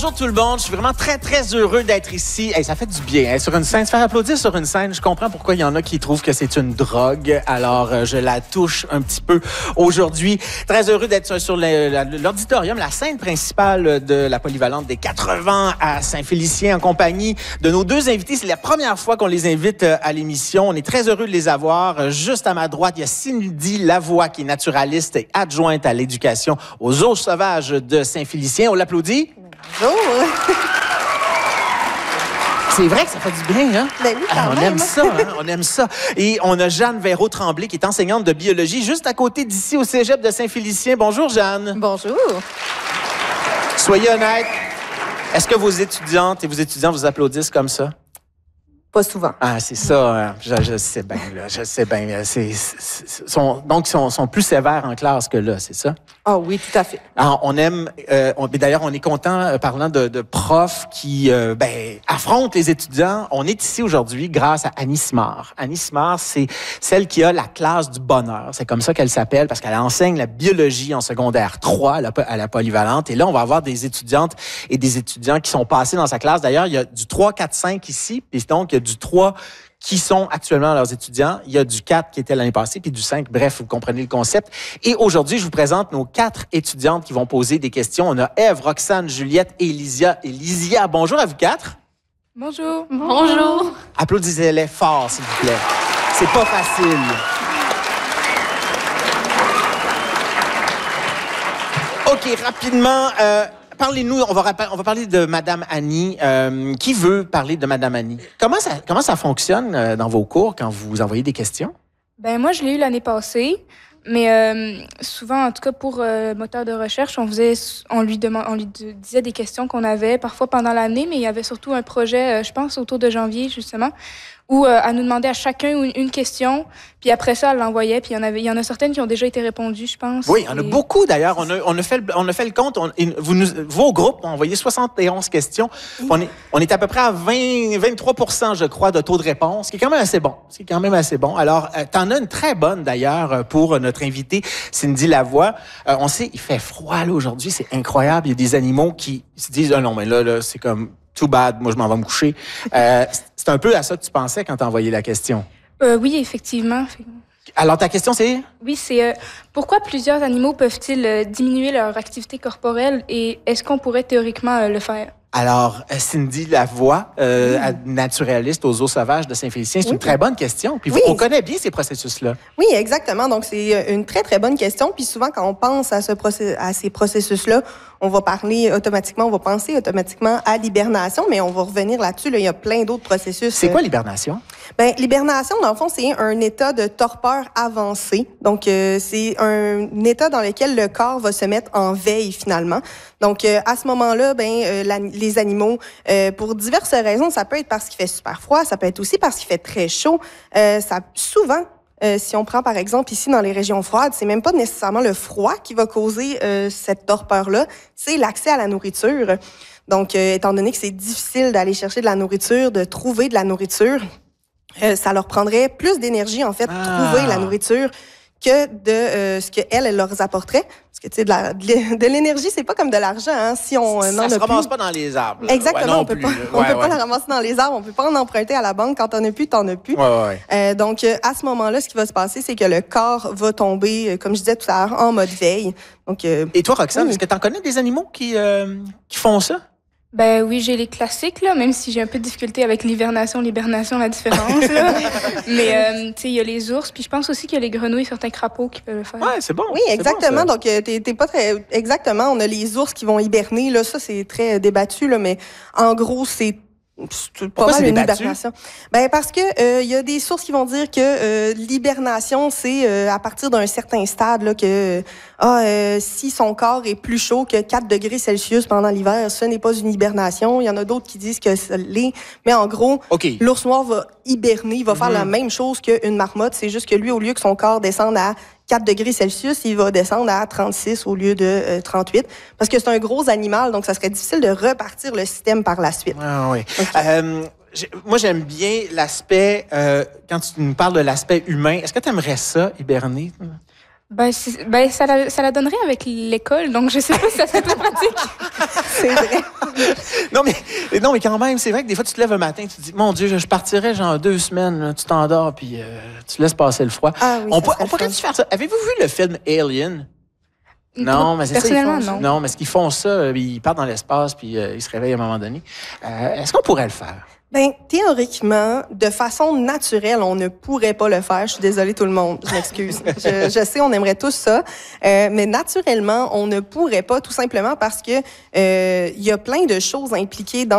Bonjour tout le monde, je suis vraiment très heureux d'être ici. Hey, ça fait du bien, sur une scène, se faire applaudir sur une scène. Je comprends pourquoi il y en a qui trouvent que c'est une drogue. Alors, je la touche un petit peu aujourd'hui. Très heureux d'être sur l'auditorium, la scène principale de la polyvalente des 80 à Saint-Félicien en compagnie de nos deux invités. C'est la première fois qu'on les invite à l'émission. On est très heureux de les avoir. Juste à ma droite, il y a Cindy Lavoie qui est naturaliste et adjointe à l'éducation aux Eaux sauvages de Saint-Félicien. On l'applaudit? Bonjour! C'est vrai que ça fait du bien, hein? Ben oui, quand on même. aime ça, hein? On aime ça. Et on a Jeanne Véraud-Tremblay, qui est enseignante de biologie, juste à côté d'ici, au cégep de Saint-Félicien. Bonjour, Jeanne. Bonjour! Soyez honnête. Est-ce que vos étudiantes et vos étudiants vous applaudissent comme ça? Pas souvent. Ah, c'est ça. Hein? Je sais bien, là. Je sais bien. Donc, ils sont plus sévères en classe que là, c'est ça? Ah oui, tout à fait. Alors, on aime... d'ailleurs, on est content, parlant de profs qui affrontent les étudiants. On est ici aujourd'hui grâce à Annie Simard. Annie Simard, c'est celle qui a la classe du bonheur. C'est comme ça qu'elle s'appelle parce qu'elle enseigne la biologie en secondaire 3 à la polyvalente. Et là, on va avoir des étudiantes et des étudiants qui sont passés dans sa classe. D'ailleurs, il y a du 3, 4, 5 ici. Puis donc, il y a du 3 qui sont actuellement leurs étudiants. Il y a du 4 qui était l'année passée, puis du 5. Bref, vous comprenez le concept. Et aujourd'hui, je vous présente nos 4 étudiantes qui vont poser des questions. On a Ève, Roxane, Juliette et Lysia. Bonjour à vous 4. Bonjour. Bonjour. Applaudissez-les fort, s'il vous plaît. C'est pas facile. OK, rapidement... Parlez-nous, on va parler de Madame Annie. Qui veut parler de Madame Annie? Comment ça fonctionne dans vos cours quand vous envoyez des questions? Ben moi, je l'ai eu l'année passée, mais souvent, en tout cas pour moteur de recherche, on lui disait des questions qu'on avait parfois pendant l'année, mais il y avait surtout un projet, je pense, autour de janvier, justement, où elle nous demandait à chacun une question, puis après ça, elle l'envoyait, puis il y en a certaines qui ont déjà été répondues, je pense. Oui, il y en a beaucoup d'ailleurs. On a fait le compte. Vos groupes ont envoyé 71 questions. On est à peu près à 23%, je crois, de taux de réponse, ce qui est quand même assez bon. Alors, t'en as une très bonne d'ailleurs pour notre invitée Cindy Lavoie. On sait, il fait froid là aujourd'hui, c'est incroyable. Il y a des animaux qui se disent « Ah non, mais là, c'est comme... » Too bad, moi je m'en vais me coucher. C'est un peu à ça que tu pensais quand tu as envoyé la question. Oui, effectivement. Alors ta question c'est? Oui, c'est pourquoi plusieurs animaux peuvent-ils diminuer leur activité corporelle et est-ce qu'on pourrait théoriquement le faire? Alors, Cindy Lavoie, naturaliste aux Eaux sauvages de Saint-Félicien, c'est une très bonne question. Puis on connaît bien ces processus-là. Oui, exactement. Donc, c'est une très bonne question. Puis souvent, quand on pense à ces processus-là, on va penser automatiquement à l'hibernation, mais on va revenir là-dessus. Là, il y a plein d'autres processus. C'est quoi l'hibernation? L'hibernation, dans le fond, c'est un état de torpeur avancé. Donc, c'est un état dans lequel le corps va se mettre en veille, finalement. Donc, à ce moment-là, les animaux, pour diverses raisons, ça peut être parce qu'il fait super froid, ça peut être aussi parce qu'il fait très chaud. Souvent, si on prend par exemple ici dans les régions froides, c'est même pas nécessairement le froid qui va causer cette torpeur-là, c'est l'accès à la nourriture. Donc, étant donné que c'est difficile d'aller chercher de la nourriture, de trouver de la nourriture, ça leur prendrait plus d'énergie, en fait, trouver la nourriture que de ce qu'elle leur apporterait. Parce que, tu sais, de l'énergie, c'est pas comme de l'argent, hein, si on ça se ramasse pas dans les arbres. Exactement, on peut pas la ramasser dans les arbres, on peut pas en emprunter à la banque. Quand t'en as plus, t'en as plus. Donc, à ce moment-là, ce qui va se passer, c'est que le corps va tomber, comme je disais tout à l'heure, en mode veille. Donc, et toi, Roxane, est-ce que t'en connais des animaux qui font ça? Ben oui, j'ai les classiques, là, même si j'ai un peu de difficulté avec l'hibernation, la différence. Là. Mais, tu sais, il y a les ours, puis je pense aussi qu'il y a les grenouilles, certains crapauds qui peuvent le faire. Ouais, c'est bon. Oui, exactement. Bon, donc, t'es pas très... Exactement, on a les ours qui vont hiberner, là, ça, c'est très débattu, là, mais en gros, c'est Pourquoi c'est débattu? Hibernation. Parce que il y a des sources qui vont dire que l'hibernation, c'est à partir d'un certain stade là, que si son corps est plus chaud que 4 degrés Celsius pendant l'hiver, ce n'est pas une hibernation. Il y en a d'autres qui disent que ça l'est. Mais en gros, l'ours noir va hiberner, il va faire la même chose qu'une marmotte. C'est juste que lui, au lieu que son corps descende à 4 degrés Celsius, il va descendre à 36 au lieu de 38. Parce que c'est un gros animal, donc ça serait difficile de repartir le système par la suite. Ah oui. Moi, j'aime bien l'aspect, quand tu nous parles de l'aspect humain, est-ce que tu aimerais ça, hiberner? Ça la donnerait avec l'école, donc je sais pas si ça serait plus pratique. C'est vrai. Non, mais quand même, c'est vrai que des fois, tu te lèves un matin, tu te dis, mon Dieu, je partirais genre 2 semaines, là, tu t'endors, puis tu laisses passer le froid. Ah oui, On pourrait-tu faire ça? Avez-vous vu le film Alien? Non, mais c'est ça. Personnellement, non. Non, mais ce qu'ils font ça, ils partent dans l'espace, puis ils se réveillent à un moment donné. Est-ce qu'on pourrait le faire? Ben, théoriquement, de façon naturelle, on ne pourrait pas le faire. Je suis désolée tout le monde, je m'excuse. Je sais, on aimerait tous ça, mais naturellement, on ne pourrait pas, tout simplement parce que il y a plein de choses impliquées dans